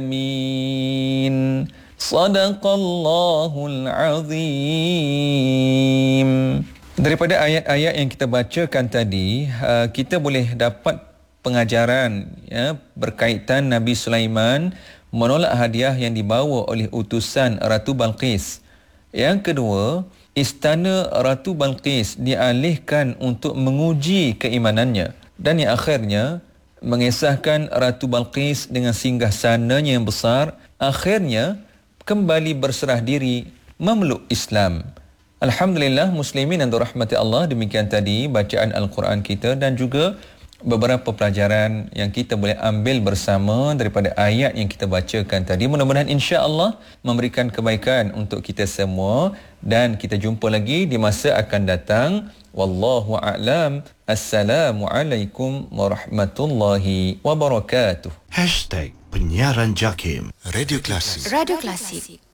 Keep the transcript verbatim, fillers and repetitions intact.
Amin. Sadaqallahul azim. Daripada ayat-ayat yang kita bacakan tadi, kita boleh dapat pengajaran ya, berkaitan Nabi Sulaiman menolak hadiah yang dibawa oleh utusan Ratu Balqis. Yang kedua, istana Ratu Balqis dialihkan untuk menguji keimanannya. Dan yang akhirnya, mengesahkan Ratu Balqis dengan singgasananya yang besar, akhirnya kembali berserah diri memeluk Islam. Alhamdulillah, muslimin yang dirahmati Allah, demikian tadi bacaan Al-Quran kita dan juga beberapa pelajaran yang kita boleh ambil bersama daripada ayat yang kita bacakan tadi. Mudah-mudahan insya-Allah memberikan kebaikan untuk kita semua dan kita jumpa lagi di masa akan datang. Wallahu a'lam. Assalamualaikum warahmatullahi wabarakatuh. Hashtag Penyiaran Jakim. Radio Klasik. Radio Klasik.